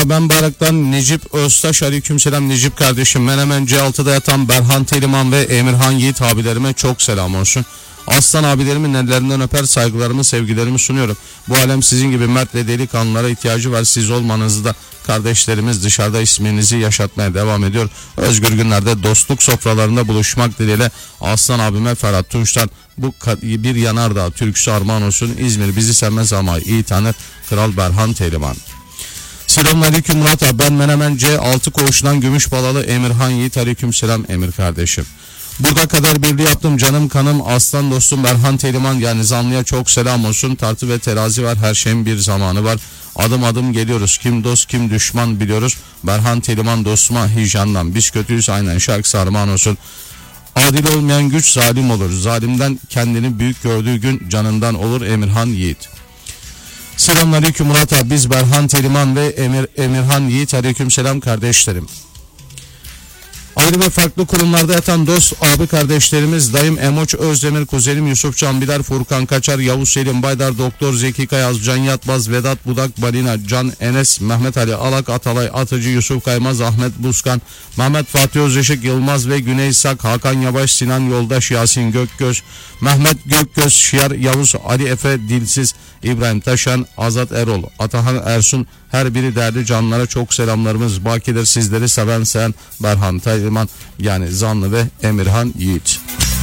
abi, ben Bayrak'tan Necip Öztaş. Aleykümselam Necip kardeşim. Menemen C6'da yatan Berhan Teliman ve Emirhan Yiğit abilerime çok selam olsun. Aslan abilerimin ellerinden öper, saygılarımı, sevgilerimi sunuyorum. Bu alem sizin gibi mert ve delikanlılara ihtiyacı var. Siz olmanızı da kardeşlerimiz dışarıda isminizi yaşatmaya devam ediyor. Özgür günlerde dostluk sofralarında buluşmak dileğiyle Aslan abime Ferhat Tunç'tan bu bir yanardağ türküsü armağan olsun. İzmir bizi sevmez ama iyi tanır Kral Berhan Teliman. Selamünaleyküm Murat abi, ben Menemen C6 koğuşundan Gümüşbalalı Emirhan Yiğit. Aleykümselam Emir kardeşim. Burada kadar birliği yaptım canım kanım aslan dostum Berhan Teliman, yani zanlıya çok selam olsun. Tartı ve terazi var, her şeyin bir zamanı var. Adım adım geliyoruz, kim dost kim düşman biliyoruz. Berhan Teliman dostuma hicrandan, biz kötüyüz aynen şarkısı armağan olsun. Adil olmayan güç zalim olur, zalimden kendini büyük gördüğü gün canından olur Emirhan Yiğit. Selamünaleyküm Murat abi, biz Berhan Teliman ve Emirhan Yiğit. Aleykümselam kardeşlerim. Ayrı ve farklı kurumlarda yatan dost abi kardeşlerimiz dayım Emoç Özdemir, kuzenim Yusuf Canbiler, Furkan Kaçar, Yavuz Selim Baydar, Doktor Zeki Kayaz, Can Yatmaz, Vedat Budak, Balina, Can Enes, Mehmet Ali Alak, Atalay Atıcı, Yusuf Kaymaz, Ahmet Buskan, Mehmet Fatih Özışık, Yılmaz ve Güney Sak, Hakan Yavaş, Sinan Yoldaş, Yasin Gökgöz, Mehmet Gökgöz, Şiar, Yavuz, Ali Efe, Dilsiz, İbrahim Taşan, Azat Erol, Atahan Ersun, her biri değerli canlara çok selamlarımız bakidir. Sizleri seven seven Berhan Teliman, yani Zanlı ve Emirhan Yiğit.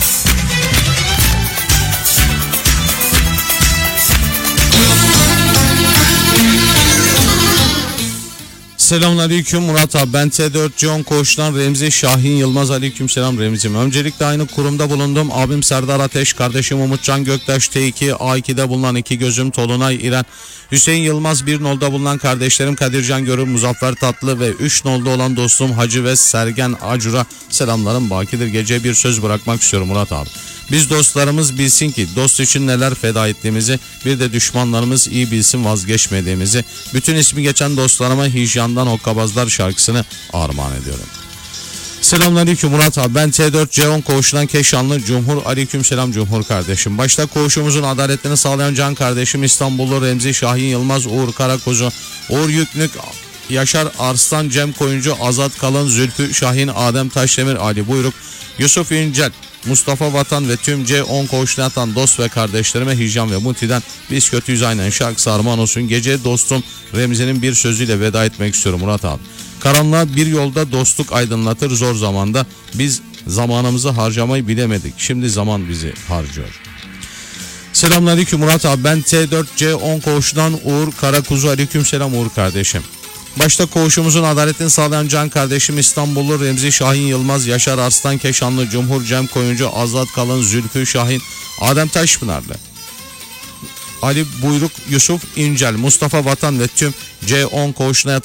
Selamünaleyküm Murat abi, ben T4 C10 koğuştan Remzi Şahin Yılmaz. Aleykümselam Remzi'm. Öncelikle aynı kurumda bulundum. Abim Serdar Ateş, kardeşim Umutcan Göktaş, T2 A2'de bulunan iki gözüm Tolunay İren, Hüseyin Yılmaz, 1 nolda bulunan kardeşlerim Kadircan Görür, Muzaffer Tatlı ve 3 nolda olan dostum Hacı ve Sergen Acur'a selamlarım bakidir. Gece bir söz bırakmak istiyorum Murat abi. Biz dostlarımız bilsin ki dost için neler feda ettiğimizi, bir de düşmanlarımız iyi bilsin vazgeçmediğimizi. Bütün ismi geçen dostlarıma Hicran'dan Hokkabazlar şarkısını armağan ediyorum. Selamünaleyküm Murat abi, ben T4 C10 koğuşundan Keşanlı Cumhur. Aleykümselam Cumhur kardeşim. Başta koğuşumuzun adaletini sağlayan can kardeşim İstanbullu Remzi Şahin Yılmaz, Uğur Karakuzu, Uğur Yüknük, Yaşar Arslan, Cem Koyuncu, Azat Kalın, Zülfü Şahin, Adem Taşdemir, Ali Buyruk, Yusuf İncel, Mustafa Vatan ve tüm C10 koğuşuna yatan dost ve kardeşlerime Hicran ve Muti'den biz kötüyüz aynen şarkısı armağan olsun. Gece dostum Remzi'nin bir sözüyle veda etmek istiyorum Murat abi. Karanlığa bir yolda dostluk aydınlatır zor zamanda. Biz zamanımızı harcamayı bilemedik. Şimdi zaman bizi harcıyor. Selamünaleyküm Murat abi, ben T4 C10 koğuşundan Uğur Karakuzu. Aleykümselam Uğur kardeşim. Başta koğuşumuzun adaletini sağlayan can kardeşim İstanbullu Remzi Şahin Yılmaz, Yaşar Arslan Keşanlı Cumhur, Cem Koyuncu, Azat Kalın, Zülfü Şahin, Adem Taşpınarlı, Ali Buyruk, Yusuf İncel, Mustafa Vatan ve tüm C10 koğuşuna